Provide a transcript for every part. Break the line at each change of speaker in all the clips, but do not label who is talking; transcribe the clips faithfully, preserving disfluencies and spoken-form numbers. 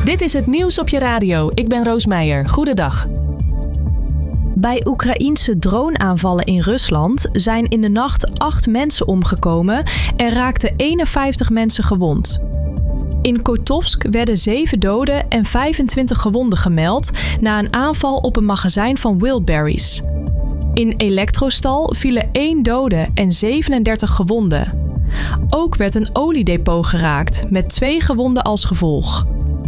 Dit is het nieuws op je radio. Ik ben Roos Meijer. Goedendag.
Bij Oekraïense droneaanvallen in Rusland zijn in de nacht acht mensen omgekomen en raakten eenenvijftig mensen gewond. In Kotovsk werden zeven doden en vijfentwintig gewonden gemeld na een aanval op een magazijn van Wheelberries. In Electrostal vielen één dode en zevenendertig gewonden. Ook werd een oliedepot geraakt met twee gewonden als gevolg.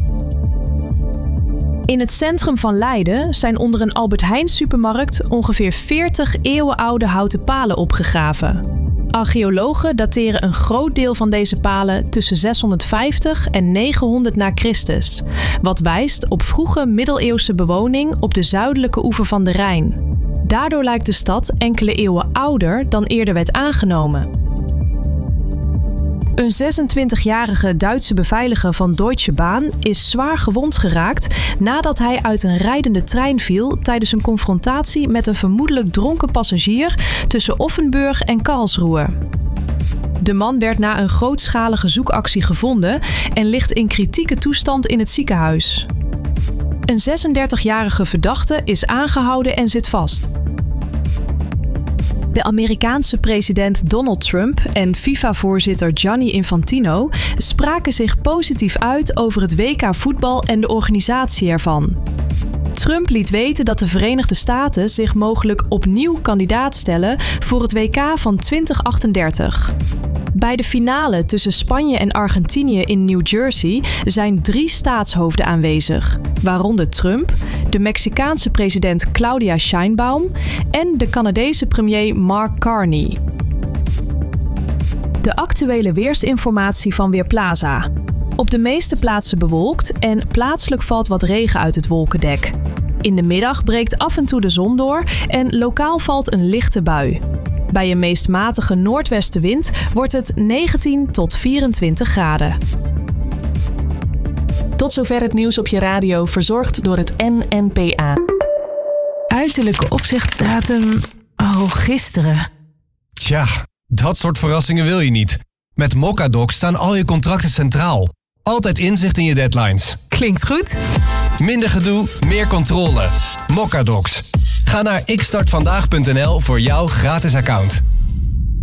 In het centrum van Leiden zijn onder een Albert Heijn supermarkt ongeveer veertig eeuwenoude houten palen opgegraven. Archeologen dateren een groot deel van deze palen tussen zeshonderdvijftig en negenhonderd na Christus, wat wijst op vroege middeleeuwse bewoning op de zuidelijke oever van de Rijn. Daardoor lijkt de stad enkele eeuwen ouder dan eerder werd aangenomen. Een zesentwintigjarige Duitse beveiliger van Deutsche Bahn is zwaar gewond geraakt nadat hij uit een rijdende trein viel tijdens een confrontatie met een vermoedelijk dronken passagier tussen Offenburg en Karlsruhe. De man werd na een grootschalige zoekactie gevonden en ligt in kritieke toestand in het ziekenhuis. Een zesendertigjarige verdachte is aangehouden en zit vast. De Amerikaanse president Donald Trump en FIFA-voorzitter Gianni Infantino spraken zich positief uit over het W K voetbal en de organisatie ervan. Trump liet weten dat de Verenigde Staten zich mogelijk opnieuw kandidaat stellen voor het W K van twintig achtendertig. Bij de finale tussen Spanje en Argentinië in New Jersey zijn drie staatshoofden aanwezig, waaronder Trump, de Mexicaanse president Claudia Sheinbaum en de Canadese premier Mark Carney. De actuele weersinformatie van Weerplaza. Op de meeste plaatsen bewolkt en plaatselijk valt wat regen uit het wolkendek. In de middag breekt af en toe de zon door en lokaal valt een lichte bui. Bij een meest matige noordwestenwind wordt het negentien tot vierentwintig graden.
Tot zover het nieuws op je radio, verzorgd door het N N P A.
Uiterlijke opzichtdatum... Oh, gisteren.
Tja, dat soort verrassingen wil je niet. Met Mocadoc staan al je contracten centraal. Altijd inzicht in je deadlines.
Klinkt goed.
Minder gedoe, meer controle. Mocadocs. Ga naar ik start vandaag punt n l voor jouw gratis account.